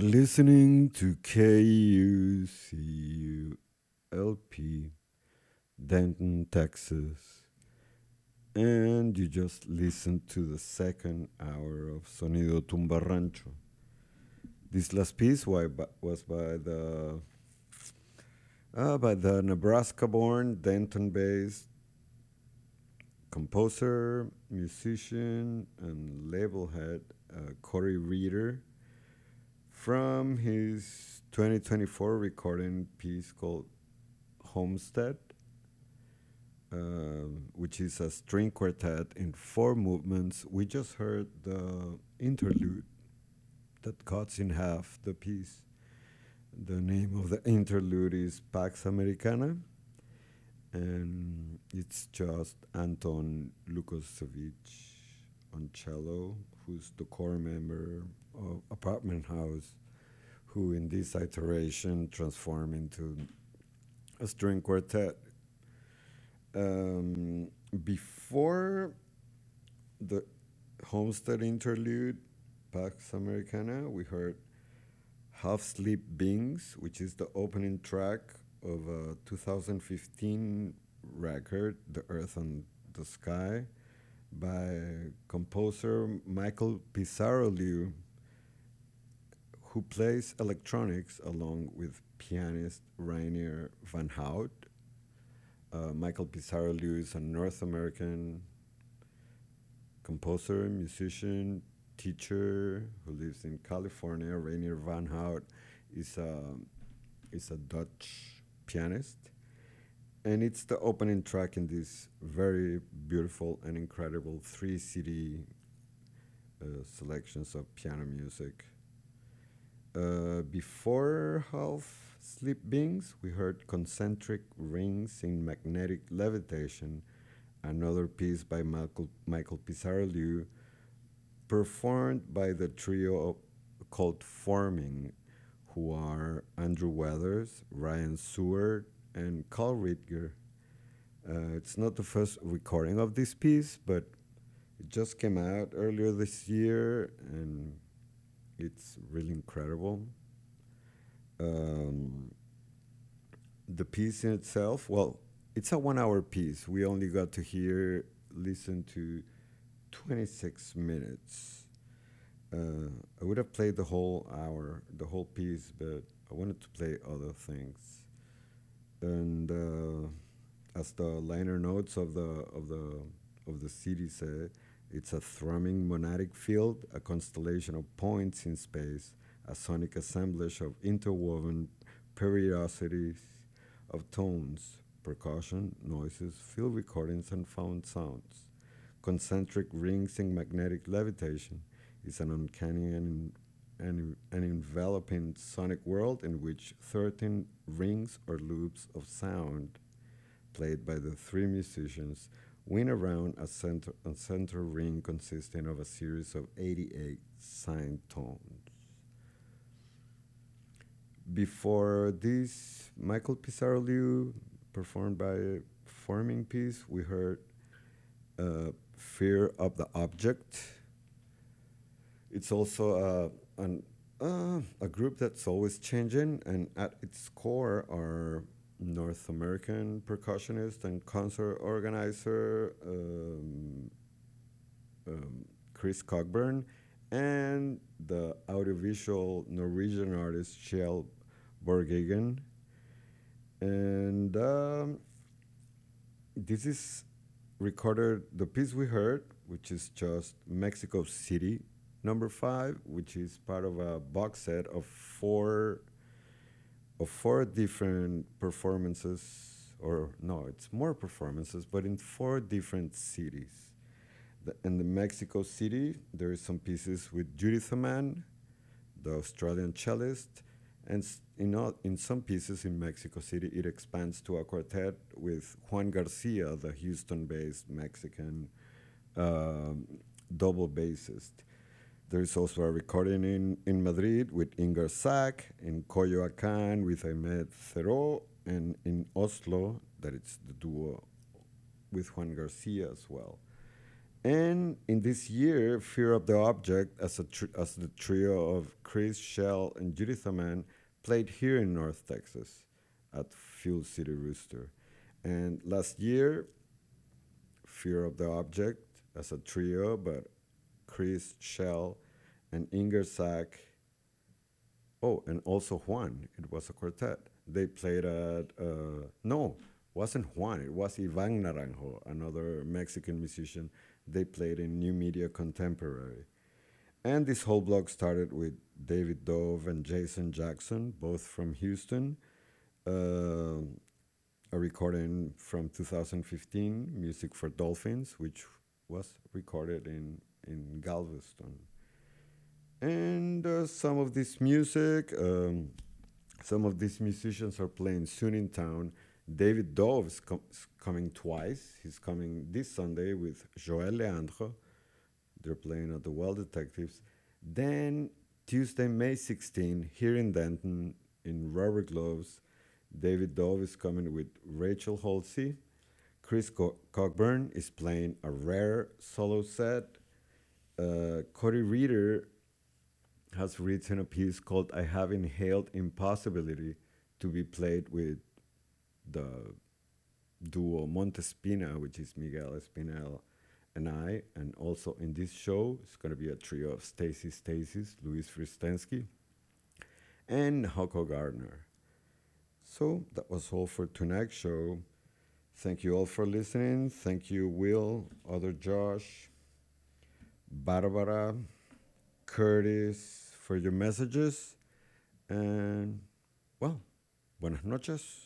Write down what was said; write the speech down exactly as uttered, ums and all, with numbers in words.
listening to K U C U L P, Denton, Texas, and you just listened to the second hour of Sonido Tumba Rancho. This last piece why- was by the uh, by the Nebraska-born, Denton-based composer, musician, and label head uh, Corey Reeder from his twenty twenty-four recording piece called Homestead, um, which is a string quartet in four movements. We just heard the interlude that cuts in half the piece. The name of the interlude is Pax Americana, and it's just Anton Lukosevich on cello, who's the core member of Apartment House, who in this iteration transformed into a string quartet. Um, before the Homestead interlude, Pax Americana, we heard Half Sleep Beings, which is the opening track of a two thousand fifteen record, The Earth and the Sky, by composer Michael Pizarro Liu, who plays electronics along with pianist Rainier Van Hout. Uh, Michael Pizarro Liu is a North American composer, musician, teacher who lives in California. Rainier Van Hout is a, is a Dutch pianist. And it's the opening track in this very beautiful and incredible three C D uh, selections of piano music. Uh, before Half Sleep Beings, we heard Concentric Rings in Magnetic Levitation, another piece by Michael, Michael Pizarro Liu, performed by the trio called Forming, who are Andrew Weathers, Ryan Seward, and Carl Ritger. Uh, it's not the first recording of this piece, but it just came out earlier this year, and it's really incredible. Um, the piece in itself, well, it's a one-hour piece. We only got to hear, listen to twenty-six minutes. Uh, I would have played the whole hour, the whole piece, but I wanted to play other things. And uh, as the liner notes of the of the of the C D say, it's a thrumming monadic field, a constellation of points in space, a sonic assemblage of interwoven periodicities of tones, percussion, noises, field recordings, and found sounds. Concentric rings in magnetic levitation is an uncanny and, and an enveloping sonic world in which thirteen rings or loops of sound played by the three musicians win around a center, a center ring consisting of a series of eighty-eight signed tones. Before this, Michael Pizarro Liu performed by a forming piece, we heard uh, Fear of the Object. It's also uh, an, uh, a group that's always changing, and at its core are North American percussionist and concert organizer um, um, Chris Cockburn, and the audiovisual Norwegian artist Kjell Borgegen. And um, this is recorded, the piece we heard, which is just Mexico City number five, which is part of a box set of four of four different performances, or no, it's more performances, but in four different cities. The, in the Mexico City, there is some pieces with Judith Aman, the Australian cellist, and in, all, in some pieces in Mexico City, it expands to a quartet with Juan Garcia, the Houston-based Mexican um, double bassist. There is also a recording in, in Madrid with Inger Sack, in Coyoacan with Ahmed Thoreau, and in Oslo, that it's the duo with Juan Garcia as well. And in this year, Fear of the Object, as, a tr- as the trio of Chris, Shell, and Judith Aman, played here in North Texas at Fuel City Rooster. And last year, Fear of the Object as a trio, but Chris, Shell, and Inger Sack. Oh, and also Juan. It was a quartet. They played at, uh, no, wasn't Juan. It was Ivan Naranjo, another Mexican musician. They played in New Media Contemporary. And this whole blog started with David Dove and Jason Jackson, both from Houston. Uh, a recording from two thousand fifteen, Music for Dolphins, which was recorded in, in Galveston. And uh, some of this music, um, some of these musicians are playing soon in town. David Dove is, com- is coming twice. He's coming this Sunday with Joel Leandro. They're playing at the Well Detectives. Then Tuesday, May sixteenth, here in Denton, in Rubber Gloves, David Dove is coming with Rachel Halsey. Chris Co- Cockburn is playing a rare solo set. Uh, Cody Reader has written a piece called I Have Inhaled Impossibility to be played with the duo Montespina, which is Miguel Espinel and I. And also in this show, it's going to be a trio of Stacy Stacy's, Louis Fristensky, and Hoko Gardner. So that was all for tonight's show. Thank you all for listening. Thank you, Will, other Josh, Barbara, Curtis, for your messages. And, well, buenas noches.